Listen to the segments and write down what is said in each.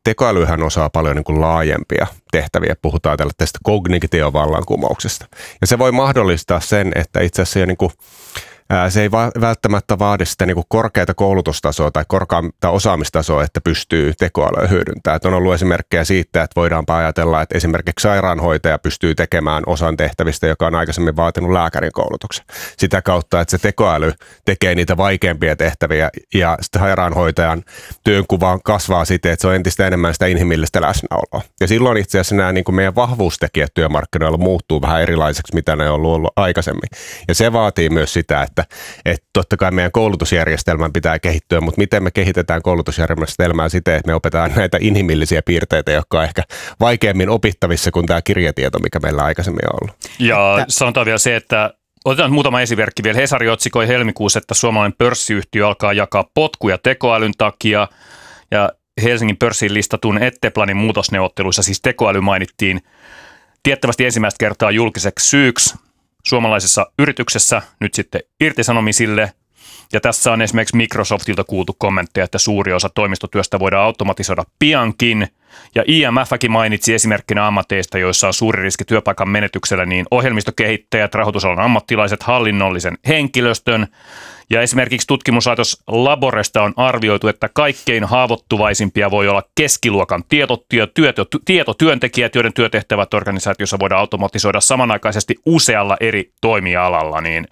tekoälyhän osaa paljon niin kuin laajempia tehtäviä. Puhutaan tästä kognitiovallankumouksesta. Ja se voi mahdollistaa sen, että itse asiassa niin kuin se ei välttämättä vaadi sitä niin kuin korkeata koulutustasoa tai korkeata osaamistasoa, että pystyy tekoälyä hyödyntämään. On ollut esimerkkejä siitä, että voidaanpa ajatella, että esimerkiksi sairaanhoitaja pystyy tekemään osan tehtävistä, joka on aikaisemmin vaatinut lääkärin koulutuksen. Sitä kautta, että se tekoäly tekee niitä vaikeampia tehtäviä ja sairaanhoitajan työnkuva kasvaa siten, että se on entistä enemmän sitä inhimillistä läsnäoloa. Ja silloin itse asiassa nämä niin kuin meidän vahvuustekijät työmarkkinoilla muuttuu vähän erilaiseksi, mitä ne on ollut aikaisemmin. Ja se vaatii myös sitä, että totta kai meidän koulutusjärjestelmän pitää kehittyä, mutta miten me kehitetään koulutusjärjestelmää siten, että me opetaan näitä inhimillisiä piirteitä, jotka on ehkä vaikeammin opittavissa kuin tämä kirjatieto, mikä meillä aikaisemmin on ollut. Ja sanotaan vielä se, että otetaan muutama esimerkki vielä. Hesari otsikoi helmikuussa, että suomalainen pörssiyhtiö alkaa jakaa potkuja tekoälyn takia ja Helsingin pörssiin listatun Etteplanin muutosneuvotteluissa siis tekoäly mainittiin tiettävästi ensimmäistä kertaa julkiseksi syyksi suomalaisessa yrityksessä nyt sitten irtisanomisille. Ja tässä on esimerkiksi Microsoftilta kuultu kommentteja, että suuri osa toimistotyöstä voidaan automatisoida piankin. Ja IMF:kin mainitsi esimerkkinä ammateista, joissa on suuri riski työpaikan menetyksellä, niin ohjelmistokehittäjät, rahoitusalan ammattilaiset, hallinnollisen henkilöstön. Ja esimerkiksi tutkimuslaitos Laboresta on arvioitu, että kaikkein haavoittuvaisimpia voi olla keskiluokan tietotyöntekijät, joiden työtehtävät organisaatiossa voidaan automatisoida samanaikaisesti usealla eri toimialalla. Niin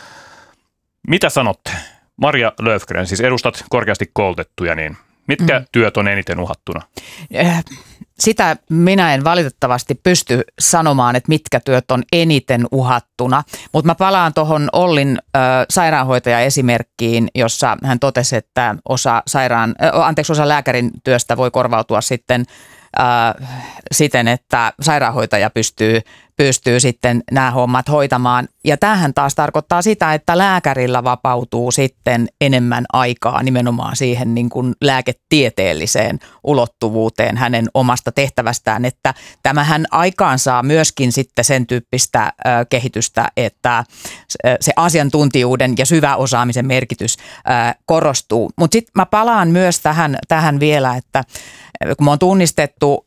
mitä sanotte? Maria Löfgren, siis edustat korkeasti koulutettuja, niin mitkä työt on eniten uhattuna? Sitä minä en valitettavasti pysty sanomaan, että mitkä työt on eniten uhattuna, mutta mä palaan tuohon Ollin sairaanhoitaja-esimerkkiin, jossa hän totesi, että osa lääkärin työstä voi korvautua sitten siten, että sairaanhoitaja pystyy sitten nämä hommat hoitamaan. Ja tämähän taas tarkoittaa sitä, että lääkärillä vapautuu sitten enemmän aikaa nimenomaan siihen niin kuin lääketieteelliseen ulottuvuuteen hänen omasta tehtävästään, että tämähän aikaansaa myöskin sitten sen tyyppistä kehitystä, että se asiantuntijuuden ja syväosaamisen merkitys korostuu. Mutta sitten mä palaan myös tähän vielä, että kun me on tunnistettu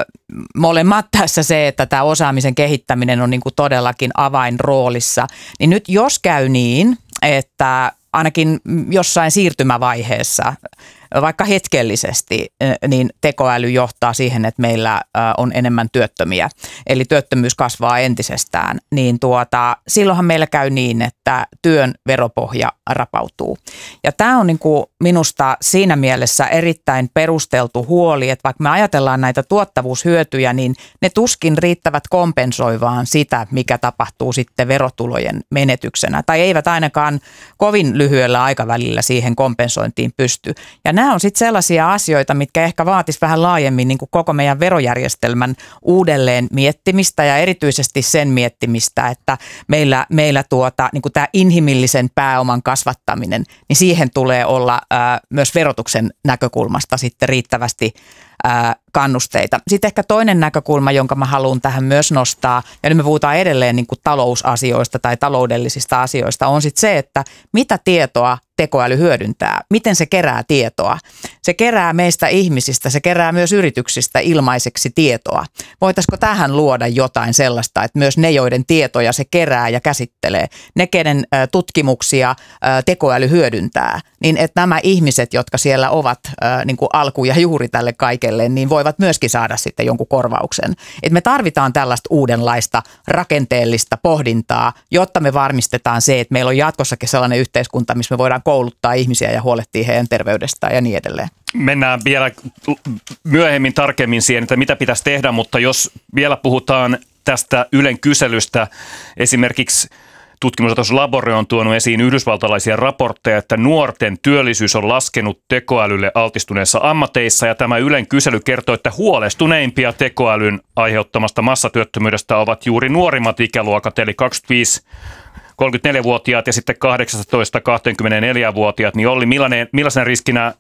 molemmat tässä se, että tämä osaamisen kehittäminen on niin kuin todellakin avainroolissa, niin nyt jos käy niin, että ainakin jossain siirtymävaiheessa, vaikka hetkellisesti, niin tekoäly johtaa siihen, että meillä on enemmän työttömiä, eli työttömyys kasvaa entisestään, niin silloinhan meillä käy niin, että työn veropohja rapautuu. Ja tämä on niin kuin minusta siinä mielessä erittäin perusteltu huoli, että vaikka me ajatellaan näitä tuottavuushyötyjä, niin ne tuskin riittävät kompensoivaan sitä, mikä tapahtuu sitten verotulojen menetyksenä, tai eivät ainakaan kovin lyhyellä aikavälillä siihen kompensointiin pysty. Ja nämä on sitten sellaisia asioita, mitkä ehkä vaatisi vähän laajemmin niin kuin koko meidän verojärjestelmän uudelleen miettimistä ja erityisesti sen miettimistä, että meillä niin kuin tämä inhimillisen pääoman kasvattaminen, niin siihen tulee olla myös verotuksen näkökulmasta sitten riittävästi kannusteita. Sitten ehkä toinen näkökulma, jonka mä haluan tähän myös nostaa, ja nyt me puhutaan edelleen niin kuin talousasioista tai taloudellisista asioista, on sitten se, että mitä tietoa tekoäly hyödyntää, miten se kerää tietoa. Se kerää meistä ihmisistä, se kerää myös yrityksistä ilmaiseksi tietoa. Voitaisiko tähän luoda jotain sellaista, että myös ne, joiden tietoja se kerää ja käsittelee, ne, kenen tutkimuksia tekoäly hyödyntää, niin että nämä ihmiset, jotka siellä ovat niin kuin alku ja juuri tälle kaikelle, niin voivat myöskin saada sitten jonkun korvauksen. Et me tarvitaan tällaista uudenlaista rakenteellista pohdintaa, jotta me varmistetaan se, että meillä on jatkossakin sellainen yhteiskunta, missä me voidaan kouluttaa ihmisiä ja huolehtia heidän terveydestään ja niin edelleen. Mennään vielä myöhemmin tarkemmin siihen, että mitä pitäisi tehdä, mutta jos vielä puhutaan tästä Ylen kyselystä, esimerkiksi tutkimuslaitos Labore on tuonut esiin yhdysvaltalaisia raportteja, että nuorten työllisyys on laskenut tekoälylle altistuneissa ammateissa, ja tämä Ylen kysely kertoo, että huolestuneimpia tekoälyn aiheuttamasta massatyöttömyydestä ovat juuri nuorimmat ikäluokat, eli 25-34-vuotiaat ja sitten 18-24-vuotiaat. Niin Olli, millaisena riskinä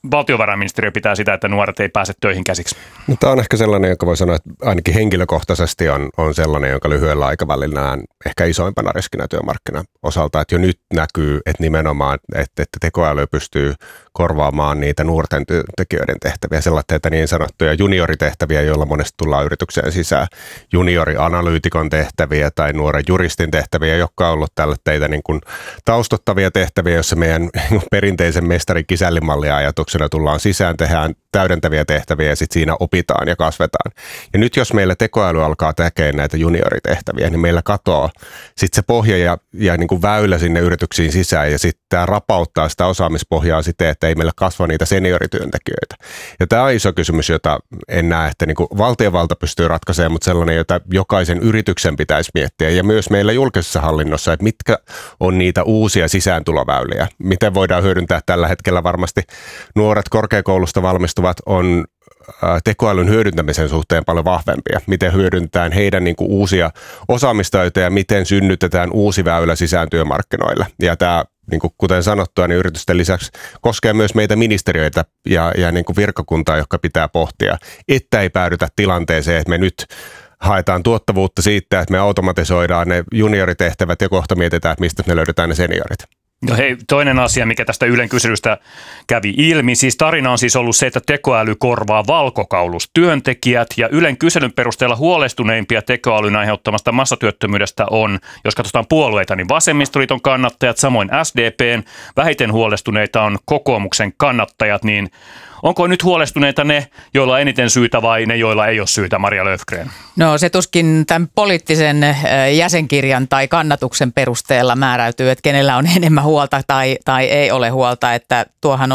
valtiovarainministeriö pitää sitä, että nuoret ei pääse töihin käsiksi? No, tämä on ehkä sellainen, joka voi sanoa, että ainakin henkilökohtaisesti on sellainen, joka lyhyellä aikavälillä näen ehkä isoimpana riskinä työmarkkinan osalta, että jo nyt näkyy, että nimenomaan, että tekoäly pystyy korvaamaan niitä nuorten tekijöiden tehtäviä, sellaisia niin sanottuja junioritehtäviä, joilla monesti tullaan yritykseen sisään, juniorianalyytikon tehtäviä tai nuoren juristin tehtäviä, jotka on ollut tällä teitä niin kuin taustottavia tehtäviä, joissa meidän perinteisen mestari-kisällimallia ajatuksena tullaan sisään, tehdään täydentäviä tehtäviä ja sitten siinä opitaan ja kasvetaan. Ja nyt jos meillä tekoäly alkaa tekemään näitä junioritehtäviä, niin meillä katoaa sitten se pohja ja niin kuin väylä sinne yrityksiin sisään ja sitten tämä rapauttaa sitä osaamispohjaa siten, että ei meillä kasva niitä seniorityöntekijöitä. Ja tämä on iso kysymys, jota en näe, että niin kuin valtiovalta pystyy ratkaisemaan, mutta sellainen, jota jokaisen yrityksen pitäisi miettiä ja myös meillä julkisessa hallinnossa, että mitkä on niitä uusia sisääntuloväyliä, miten voidaan hyödyntää tällä hetkellä varmasti nuoret korkeakoulusta valmistuvat on tekoälyn hyödyntämisen suhteen paljon vahvempia. Miten hyödynnetään heidän niin kuin uusia osaamistaitoja ja miten synnytetään uusi väylä sisään työmarkkinoille. Ja tämä, niin kuin kuten sanottua, niin yritysten lisäksi koskee myös meitä ministeriöitä ja niin kuin virkakuntaa, jotka pitää pohtia, että ei päädytä tilanteeseen, että me nyt haetaan tuottavuutta siitä, että me automatisoidaan ne junioritehtävät ja kohta mietitään, että mistä me löydetään ne seniorit. No hei, toinen asia, mikä tästä Ylen kyselystä kävi ilmi, siis tarina on siis ollut se, että tekoäly korvaa valkokaulustyöntekijät ja Ylen kyselyn perusteella huolestuneimpia tekoälyn aiheuttamasta massatyöttömyydestä on, jos katsotaan puolueita, niin vasemmistoliiton kannattajat, samoin SDPn, vähiten huolestuneita on kokoomuksen kannattajat, niin onko nyt huolestuneita ne, joilla on eniten syytä vai ne, joilla ei ole syytä, Maria Löfgren? No se tuskin tämän poliittisen jäsenkirjan tai kannatuksen perusteella määräytyy, että kenellä on enemmän huolta tai ei ole huolta, että tuohan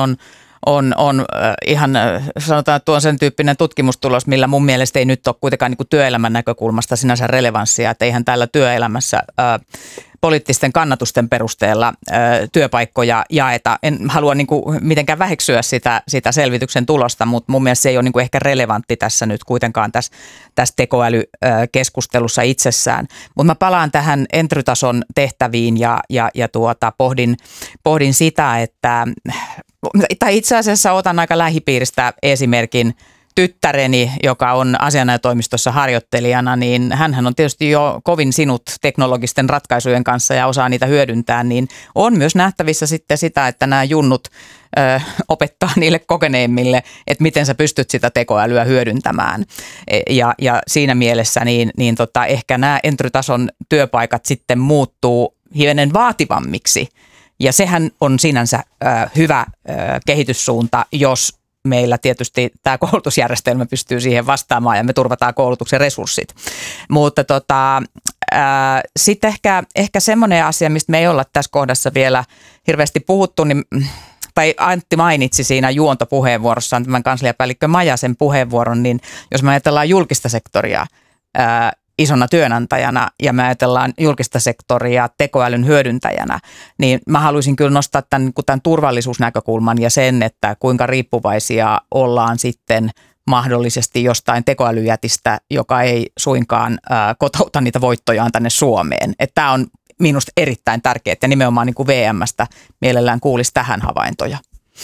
on ihan, sanotaan, että tuo on sen tyyppinen tutkimustulos, millä mun mielestä ei nyt ole kuitenkaan niin kuin työelämän näkökulmasta sinänsä relevanssia, että eihän täällä työelämässä poliittisten kannatusten perusteella työpaikkoja jaeta. En halua niin kuin mitenkään väheksyä sitä selvityksen tulosta, mutta mun mielestä se ei ole niin kuin ehkä relevantti tässä nyt kuitenkaan tässä tekoälykeskustelussa itsessään. Mutta mä palaan tähän entrytason tehtäviin ja pohdin sitä, että tai itse asiassa otan aika lähipiiristä esimerkin. Tyttäreni, joka on asianajotoimistossa harjoittelijana, niin hänhän on tietysti jo kovin sinut teknologisten ratkaisujen kanssa ja osaa niitä hyödyntää, niin on myös nähtävissä sitten sitä, että nämä junnut opettaa niille kokeneimmille, että miten sä pystyt sitä tekoälyä hyödyntämään. Ja siinä mielessä niin ehkä nämä entrytason työpaikat sitten muuttuu hivenen vaativammiksi. Ja sehän on sinänsä hyvä kehityssuunta, jos meillä tietysti tämä koulutusjärjestelmä pystyy siihen vastaamaan ja me turvataan koulutuksen resurssit. Mutta sitten ehkä semmoinen asia, mistä me ei olla tässä kohdassa vielä hirveästi puhuttu, niin, tai Antti mainitsi siinä juontopuheenvuorossaan tämän kansliapäällikkö Majasen puheenvuoron, niin jos me ajatellaan julkista sektoria isona työnantajana ja me ajatellaan julkista sektoria tekoälyn hyödyntäjänä, niin mä haluaisin kyllä nostaa tämän turvallisuusnäkökulman ja sen, että kuinka riippuvaisia ollaan sitten mahdollisesti jostain tekoälyjätistä, joka ei suinkaan kotouta niitä voittojaan tänne Suomeen. Että tämä on minusta erittäin tärkeää ja nimenomaan niin kuin VM:stä mielellään kuulisi tähän havaintoja.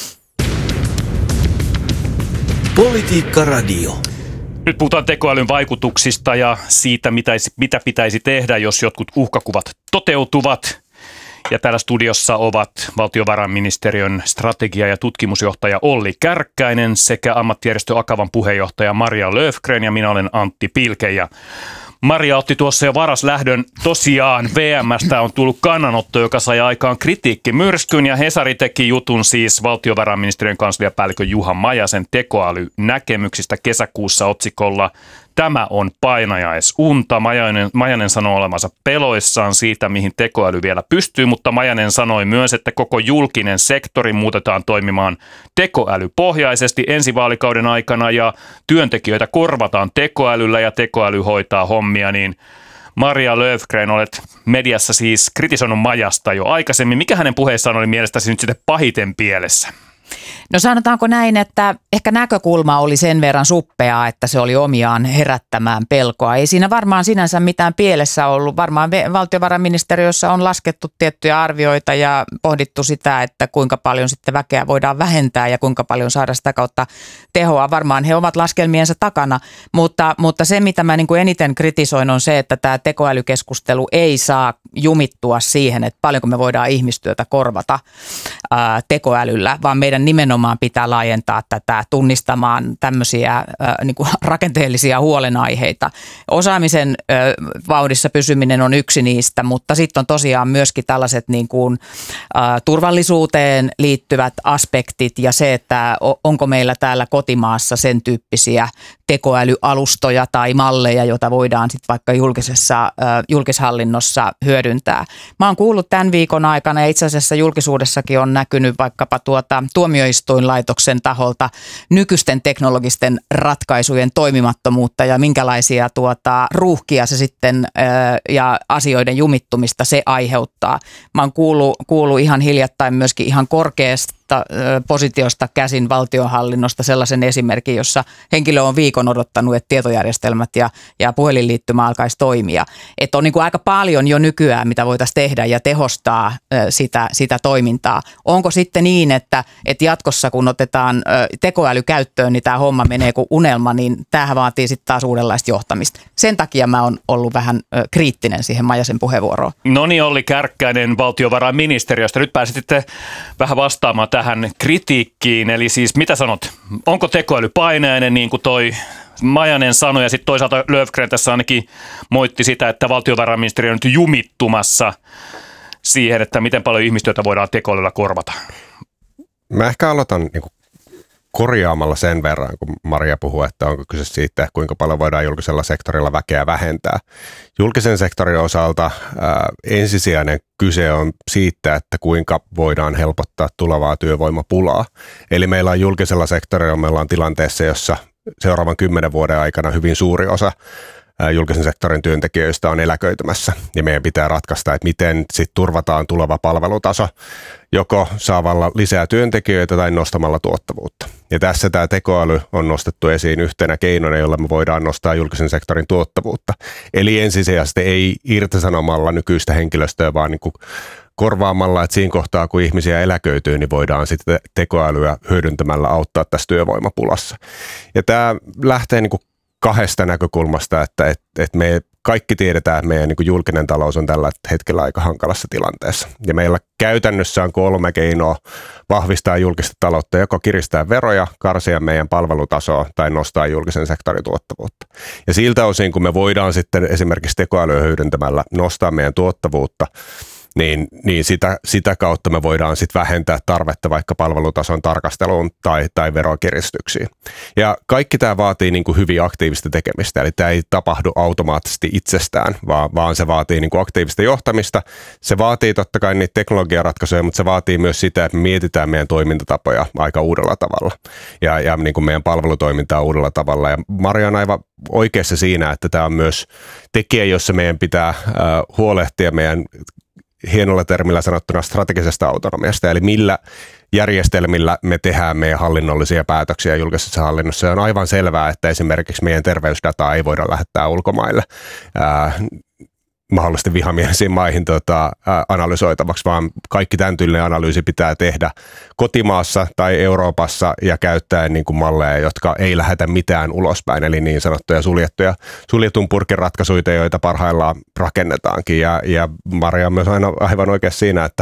Politiikka Radio. Nyt puhutaan tekoälyn vaikutuksista ja siitä, mitä pitäisi tehdä, jos jotkut uhkakuvat toteutuvat. Ja täällä studiossa ovat valtiovarainministeriön strategia- ja tutkimusjohtaja Olli Kärkkäinen sekä ammattijärjestö Akavan puheenjohtaja Maria Löfgren ja minä olen Antti Pilke. Ja Maria otti tuossa jo varaslähdön. Tosiaan VM:stä on tullut kannanotto, joka sai aikaan kritiikkimyrskyn ja Hesari teki jutun siis valtiovarainministeriön kansliapäällikö Juha Majasen tekoälynäkemyksistä kesäkuussa otsikolla "Tämä on painajaisunta". Majanen sanoi olevansa peloissaan siitä, mihin tekoäly vielä pystyy, mutta Majanen sanoi myös, että koko julkinen sektori muutetaan toimimaan tekoälypohjaisesti ensi vaalikauden aikana ja työntekijöitä korvataan tekoälyllä ja tekoäly hoitaa hommia, niin Maria Löfgren, olet mediassa siis kritisoinut Majasta jo aikaisemmin. Mikä hänen puheessaan oli mielestäsi nyt sitten pahiten pielessä? No sanotaanko näin, että ehkä näkökulma oli sen verran suppeaa, että se oli omiaan herättämään pelkoa. Ei siinä varmaan sinänsä mitään pielessä ollut. Varmaan valtiovarainministeriössä on laskettu tiettyjä arvioita ja pohdittu sitä, että kuinka paljon sitten väkeä voidaan vähentää ja kuinka paljon saada sitä kautta tehoa. Varmaan he ovat laskelmiensa takana, mutta se mitä mä niin kuin eniten kritisoin on se, että tämä tekoälykeskustelu ei saa jumittua siihen, että paljonko me voidaan ihmistyötä korvata tekoälyllä, vaan meidän nimenomaan pitää laajentaa tätä tunnistamaan tämmöisiä niin kuin rakenteellisia huolenaiheita. Osaamisen vauhdissa pysyminen on yksi niistä, mutta sitten on tosiaan myöskin tällaiset niin kuin, turvallisuuteen liittyvät aspektit ja se, että onko meillä täällä kotimaassa sen tyyppisiä tekoälyalustoja tai malleja, joita voidaan sitten vaikka julkishallinnossa hyödyntää. Mä oon kuullut tämän viikon aikana ja itse asiassa julkisuudessakin on näkynyt vaikkapa tuomioistuinlaitoksen taholta nykyisten teknologisten ratkaisujen toimimattomuutta ja minkälaisia ruuhkia se sitten ja asioiden jumittumista se aiheuttaa. Mä oon kuullut ihan hiljattain myöskin ihan korkeasta positiosta käsin valtionhallinnosta sellaisen esimerkin, jossa henkilö on viikon odottanut, että tietojärjestelmät ja puhelinliittymä alkaisi toimia. Että on niin kuin aika paljon jo nykyään, mitä voitaisiin tehdä ja tehostaa sitä toimintaa. Onko sitten niin, että jatkossa kun otetaan tekoäly käyttöön, niin tämä homma menee kuin unelma, niin tämähän vaatii sitten taas uudenlaista johtamista. Sen takia mä oon ollut vähän kriittinen siihen Maijasen puheenvuoroon. No niin, Olli Kärkkäinen valtiovarainministeriöstä. Nyt pääsitte vähän vastaamaan tähän kritiikkiin, eli siis mitä sanot, onko tekoäly painajainen niin kuin toi Maijanen sanoi ja sitten toisaalta Löfgren tässä ainakin moitti sitä, että valtiovarainministeriö on nyt jumittumassa siihen, että miten paljon ihmistyötä voidaan tekoälyllä korvata. Mä ehkä aloitan niin kuin korjaamalla sen verran, kun Maria puhuu, että onko kyse siitä, kuinka paljon voidaan julkisella sektorilla väkeä vähentää. Julkisen sektorin osalta ensisijainen kyse on siitä, että kuinka voidaan helpottaa tulevaa työvoimapulaa. Eli meillä on julkisella sektorilla, meillä on tilanteessa, jossa seuraavan 10 vuoden aikana hyvin suuri osa julkisen sektorin työntekijöistä on eläköitymässä. Ja meidän pitää ratkaista, että miten sitten turvataan tuleva palvelutaso, joko saavalla lisää työntekijöitä tai nostamalla tuottavuutta. Ja tässä tämä tekoäly on nostettu esiin yhtenä keinona, jolla me voidaan nostaa julkisen sektorin tuottavuutta. Eli ensisijaisesti ei irtisanomalla nykyistä henkilöstöä, vaan niin kuin korvaamalla, että siinä kohtaa, kun ihmisiä eläköityy, niin voidaan sitten tekoälyä hyödyntämällä auttaa tässä työvoimapulassa. Ja tämä lähtee niin kuin kahdesta näkökulmasta, että me kaikki tiedetään, että meidän niin kuin julkinen talous on tällä hetkellä aika hankalassa tilanteessa. Ja meillä käytännössä on 3 keinoa vahvistaa julkista taloutta, joko kiristää veroja, karsia meidän palvelutasoa tai nostaa julkisen sektorin tuottavuutta. Ja siltä osin, kun me voidaan sitten esimerkiksi tekoälyä hyödyntämällä nostaa meidän tuottavuutta, niin sitä kautta me voidaan sitten vähentää tarvetta vaikka palvelutason tarkasteluun tai verokiristyksiin. Ja kaikki tämä vaatii niin kuin hyvin aktiivista tekemistä, eli tämä ei tapahdu automaattisesti itsestään, vaan se vaatii niin kuin aktiivista johtamista. Se vaatii totta kai niitä teknologiaratkaisuja, mutta se vaatii myös sitä, että me mietitään meidän toimintatapoja aika uudella tavalla ja niin kuin meidän palvelutoimintaa uudella tavalla. Ja Maria on aivan oikeassa siinä, että tämä on myös tekijä, jossa meidän pitää huolehtia meidän hienolla termillä sanottuna strategisesta autonomiasta, eli millä järjestelmillä me tehdään meidän hallinnollisia päätöksiä julkisessa hallinnossa. Ja on aivan selvää, että esimerkiksi meidän terveysdataa ei voida lähettää ulkomaille mahdollisesti vihamielisiin maihin analysoitavaksi, vaan kaikki tämän tyylinen analyysi pitää tehdä kotimaassa tai Euroopassa ja käyttäen niin kuin malleja, jotka ei lähetä mitään ulospäin, eli niin sanottuja suljetun purkin ratkaisuja, joita parhaillaan rakennetaankin. Ja Maria on myös aina aivan oikeassa siinä, että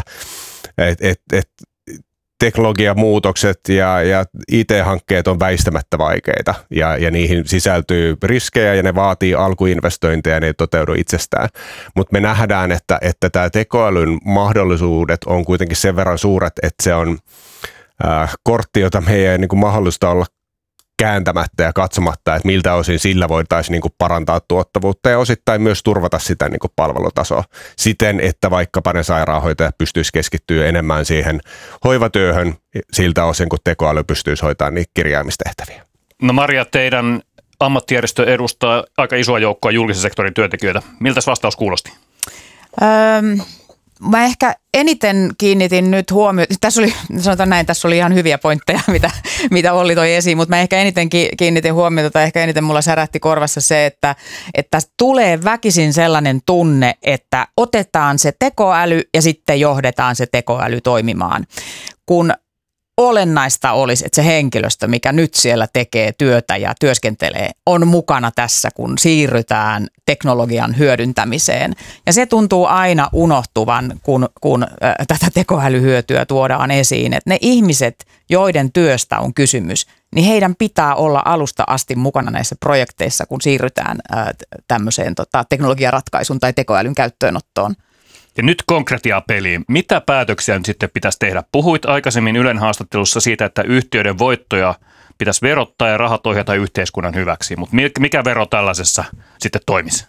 teknologiamuutokset ja IT-hankkeet on väistämättä vaikeita ja niihin sisältyy riskejä ja ne vaatii alkuinvestointeja ja ne ei toteudu itsestään. Mutta me nähdään, että tämä tekoälyn mahdollisuudet on kuitenkin sen verran suuret, että se on kortti, jota meidän ei niin kuin mahdollista olla kääntämättä ja katsomatta, että miltä osin sillä voitaisiin niin kuin parantaa tuottavuutta ja osittain myös turvata sitä niin kuin palvelutasoa siten, että vaikkapa ne sairaanhoitajat pystyisi keskittyä enemmän siihen hoivatyöhön siltä osin, kun tekoäly pystyisi hoitamaan niitä kirjaamistehtäviä. No Maria, teidän ammattijärjestö edustaa aika isoa joukkoa julkisen sektorin työntekijöitä. Miltä vastaus kuulosti? Mä ehkä eniten kiinnitin nyt huomiota, tässä oli ihan hyviä pointteja, mitä Olli toi esiin, mutta mä ehkä eniten kiinnitin huomiota tai ehkä eniten mulla särähti korvassa se, että tulee väkisin sellainen tunne, että otetaan se tekoäly ja sitten johdetaan se tekoäly toimimaan, kun olennaista olisi, että se henkilöstö, mikä nyt siellä tekee työtä ja työskentelee, on mukana tässä, kun siirrytään teknologian hyödyntämiseen. Ja se tuntuu aina unohtuvan, kun tätä tekoälyhyötyä tuodaan esiin, että ne ihmiset, joiden työstä on kysymys, niin heidän pitää olla alusta asti mukana näissä projekteissa, kun siirrytään tämmöiseen teknologiaratkaisun tai tekoälyn käyttöönottoon. Ja nyt konkretiaa peliin. Mitä päätöksiä nyt sitten pitäisi tehdä? Puhuit aikaisemmin Ylen haastattelussa siitä, että yhtiöiden voittoja pitäisi verottaa ja rahat ohjata yhteiskunnan hyväksi. Mutta mikä vero tällaisessa sitten toimisi?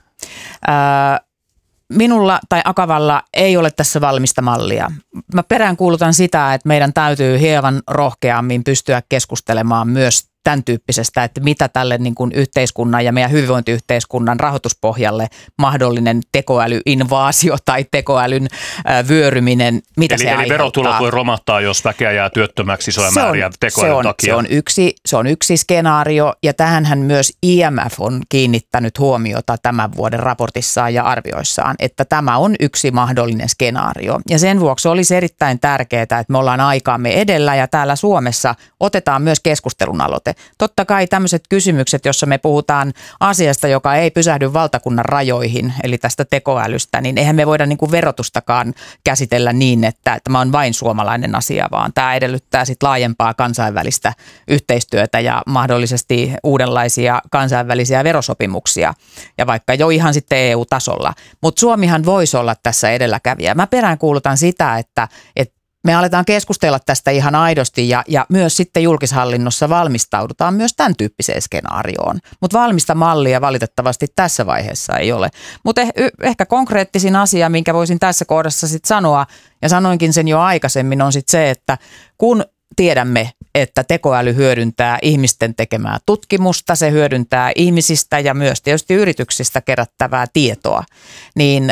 Minulla tai Akavalla ei ole tässä valmista mallia. Mä peräänkuulutan sitä, että meidän täytyy hieman rohkeammin pystyä keskustelemaan myös tämän tyyppisestä, että mitä tälle niin kuin yhteiskunnan ja meidän hyvinvointiyhteiskunnan rahoituspohjalle mahdollinen tekoälyinvaasio tai tekoälyn vyöryminen, mitä se aiheuttaa. Eli verotulot voi romahtaa, jos väkeä jää työttömäksi isoja määriä tekoälyn takia. Se on yksi skenaario, ja tähänhän myös IMF on kiinnittänyt huomiota tämän vuoden raportissaan ja arvioissaan, että tämä on yksi mahdollinen skenaario. Ja sen vuoksi olisi erittäin tärkeää, että me ollaan aikaamme edellä ja täällä Suomessa otetaan myös keskustelun aloite. Totta kai tämmöiset kysymykset, jossa me puhutaan asiasta, joka ei pysähdy valtakunnan rajoihin, eli tästä tekoälystä, niin eihän me voida niin kuin verotustakaan käsitellä niin, että tämä on vain suomalainen asia, vaan tämä edellyttää sitten laajempaa kansainvälistä yhteistyötä ja mahdollisesti uudenlaisia kansainvälisiä verosopimuksia, ja vaikka jo ihan sitten EU-tasolla. Mutta Suomihan voisi olla tässä edelläkävijä. Mä peräänkuulutan sitä, että me aletaan keskustella tästä ihan aidosti ja myös sitten julkishallinnossa valmistaudutaan myös tämän tyyppiseen skenaarioon. Mutta valmista mallia valitettavasti tässä vaiheessa ei ole. Mutta ehkä konkreettisin asia, minkä voisin tässä kohdassa sitten sanoa, ja sanoinkin sen jo aikaisemmin, on sitten se, että kun tiedämme, että tekoäly hyödyntää ihmisten tekemää tutkimusta, se hyödyntää ihmisistä ja myös tietysti yrityksistä kerättävää tietoa, niin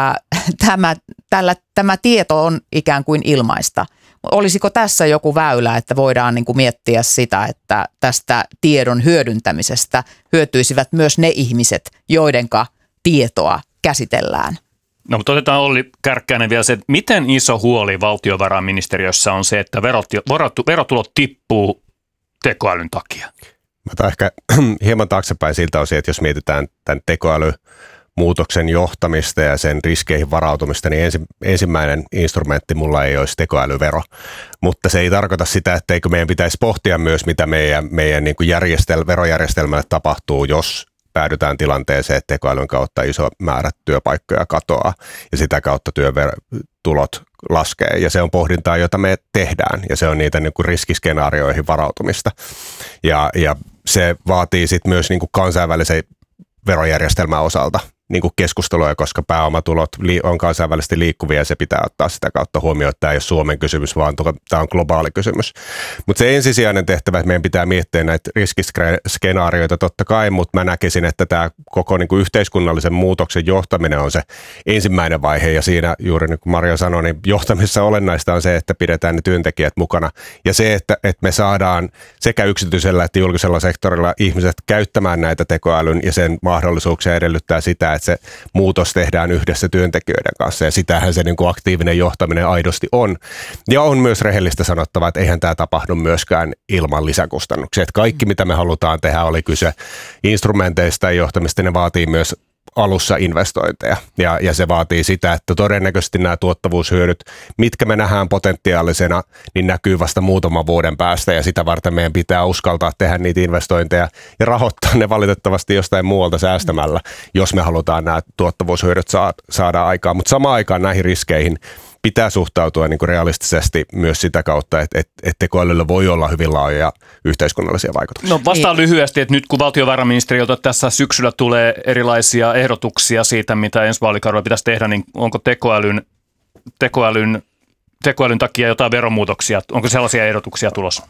tämä tieto on ikään kuin ilmaista. Olisiko tässä joku väylä, että voidaan niin kuin miettiä sitä, että tästä tiedon hyödyntämisestä hyötyisivät myös ne ihmiset, joidenka tietoa käsitellään? No, mutta otetaan Olli Kärkkäinen vielä se, että miten iso huoli valtiovarainministeriössä on se, että verotulot tippuu tekoälyn takia? Mä otan ehkä hieman taaksepäin siltä osin, että jos mietitään tämän tekoälymuutoksen johtamista ja sen riskeihin varautumista, niin ensimmäinen instrumentti mulla ei olisi tekoälyvero. Mutta se ei tarkoita sitä, etteikö meidän pitäisi pohtia myös, mitä meidän niin kuin verojärjestelmälle tapahtuu, jos päädytään tilanteeseen, että tekoälyn kautta iso määrä työpaikkoja katoaa ja sitä kautta työtulot laskee. Ja se on pohdintaa, jota me tehdään, ja se on niitä niin kuin riskiskenaarioihin varautumista. Ja se vaatii sitten myös niin kuin kansainvälisen verojärjestelmän osalta niin kuin keskustelua, koska pääomatulot on kansainvälisesti liikkuvia ja se pitää ottaa sitä kautta huomioon, että tämä ei ole Suomen kysymys, vaan tämä on globaali kysymys. Mutta se ensisijainen tehtävä, että meidän pitää miettiä näitä riskiskenaarioita totta kai, mutta mä näkisin, että tämä koko niin kuin yhteiskunnallisen muutoksen johtaminen on se ensimmäinen vaihe, ja siinä juuri niin kuin Maria sanoi, niin johtamisessa olennaista on se, että pidetään ne työntekijät mukana ja se, että me saadaan sekä yksityisellä että julkisella sektorilla ihmiset käyttämään näitä tekoälyn ja sen mahdollisuuksia edellyttää sitä, että se muutos tehdään yhdessä työntekijöiden kanssa, ja sitähän se niin kuin aktiivinen johtaminen aidosti on. Ja on myös rehellistä sanottava, että eihän tämä tapahdu myöskään ilman lisäkustannuksia. Että kaikki, mitä me halutaan tehdä, oli kyse instrumenteista ja johtamista, ne vaatii myös alussa investointeja. Ja se vaatii sitä, että todennäköisesti nämä tuottavuushyödyt, mitkä me nähdään potentiaalisena, niin näkyy vasta muutaman vuoden päästä, ja sitä varten meidän pitää uskaltaa tehdä niitä investointeja ja rahoittaa ne valitettavasti jostain muualta säästämällä, jos me halutaan nämä tuottavuushyödyt saada aikaan. Mutta samaan aikaan näihin riskeihin pitää suhtautua niin kuin realistisesti myös sitä kautta, että tekoälyllä voi olla hyvin laajoja yhteiskunnallisia vaikutuksia. No vastaan lyhyesti, että nyt kun valtiovarainministeriöltä tässä syksyllä tulee erilaisia ehdotuksia siitä, mitä ensi vaalikaudella pitäisi tehdä, niin onko tekoälyn takia jotain veromuutoksia? Onko sellaisia ehdotuksia tulossa?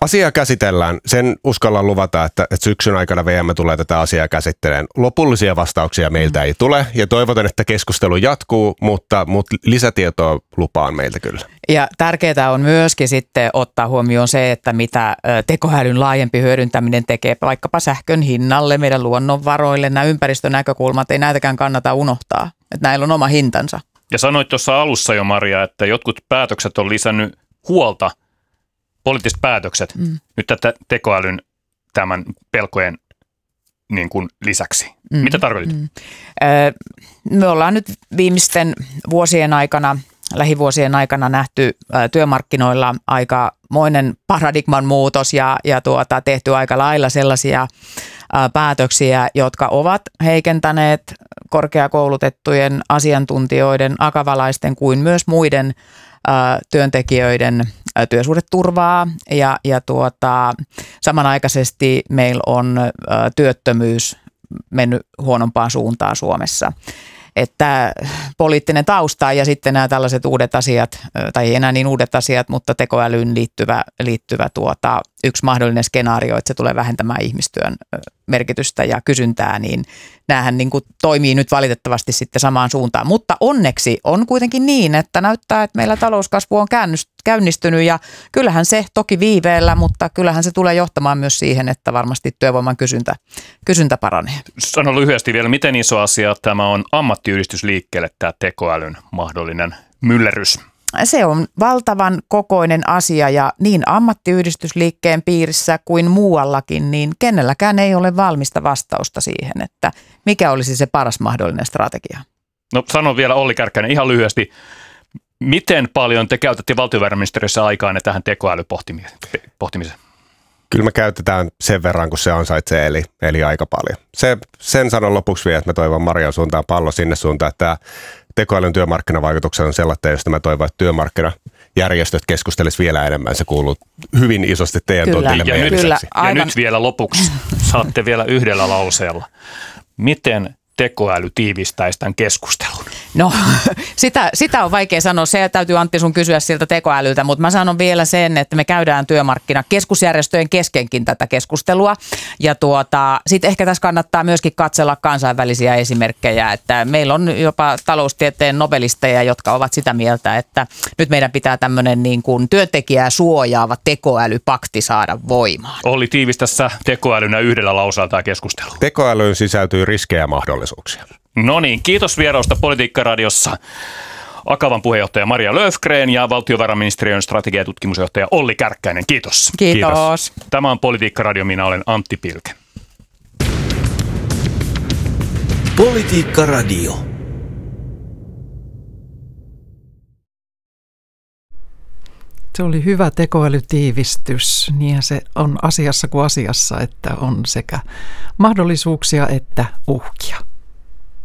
Asiaa käsitellään. Sen uskallan luvata, että syksyn aikana VM tulee tätä asiaa käsittelemään. Lopullisia vastauksia meiltä ei tule ja toivotan, että keskustelu jatkuu, mutta lisätietoa lupaan meiltä kyllä. Ja tärkeää on myöskin sitten ottaa huomioon se, että mitä tekoälyn laajempi hyödyntäminen tekee vaikkapa sähkön hinnalle, meidän luonnonvaroille, nämä ympäristönäkökulmat, ei näitäkään kannata unohtaa, että näillä on oma hintansa. Ja sanoit tuossa alussa jo, Maria, että jotkut päätökset on lisännyt huolta, poliittiset päätökset, nyt tätä tekoälyn tämän pelkojen niin kuin lisäksi. Mitä tarkoitit? Me ollaan nyt viimeisten vuosien aikana, lähivuosien aikana nähty työmarkkinoilla aikamoinen paradigman muutos ja tehty aika lailla sellaisia päätöksiä, jotka ovat heikentäneet korkeakoulutettujen asiantuntijoiden, akavalaisten kuin myös muiden työntekijöiden työsuhdeturvaa ja samanaikaisesti meillä on työttömyys mennyt huonompaan suuntaan Suomessa. Että poliittinen tausta ja sitten nämä tällaiset uudet asiat, tai ei enää niin uudet asiat, mutta tekoälyyn liittyvä yksi mahdollinen skenaario, että se tulee vähentämään ihmistyön merkitystä ja kysyntää, niin näähän niin kuin toimii nyt valitettavasti sitten samaan suuntaan. Mutta onneksi on kuitenkin niin, että näyttää, että meillä talouskasvu on käynnistynyt ja kyllähän se toki viiveellä, mutta kyllähän se tulee johtamaan myös siihen, että varmasti työvoiman kysyntä paranee. Sano lyhyesti vielä, miten iso asia tämä on ammattiyhdistysliikkeelle tämä tekoälyn mahdollinen myllerrys? Se on valtavan kokoinen asia ja niin ammattiyhdistysliikkeen piirissä kuin muuallakin, niin kenelläkään ei ole valmista vastausta siihen, että mikä olisi se paras mahdollinen strategia. No sano vielä Olli Kärkkäinen ihan lyhyesti, miten paljon te käytätte valtiovarainministeriössä aikaa tähän tekoälypohtimiseen? Kyllä me käytetään sen verran, kun se ansaitsee, eli aika paljon. Sen sanon lopuksi vielä, että mä toivon Marian suuntaan pallo sinne suuntaan, että tekoälyn työmarkkinavaikutukset on sellainen, josta mä toivon, että työmarkkinajärjestöt keskustelisivat vielä enemmän. Se kuuluu hyvin isosti teidän tontille meidän lisäksi. Ja nyt vielä lopuksi saatte vielä yhdellä lauseella. Miten tekoäly tiivistäisi tämän keskustelun? No, sitä on vaikea sanoa. Se täytyy Antti sun kysyä siltä tekoälyltä, mutta mä sanon vielä sen, että me käydään keskusjärjestöjen keskenkin tätä keskustelua. Ja sitten ehkä tässä kannattaa myöskin katsella kansainvälisiä esimerkkejä, että meillä on jopa taloustieteen nobelisteja, jotka ovat sitä mieltä, että nyt meidän pitää tämmöinen niin kuin työntekijää suojaava tekoälypakti saada voimaan. Olli, tiivistä tekoälynä yhdellä lauseella tämä keskustelu. Tekoälyyn sisältyy riskejä ja mahdollisuuksia. No niin, kiitos vierausta Politiikka-radiossa Akavan puheenjohtaja Maria Löfgren ja valtiovarainministeriön strategia- ja tutkimusjohtaja Olli Kärkkäinen. Kiitos. Kiitos. Tämä on Politiikka-radio, minä olen Antti Pilke. Politiikka-radio. Se oli hyvä tekoälytiivistys, niin se on asiassa kuin asiassa, että on sekä mahdollisuuksia että uhkia.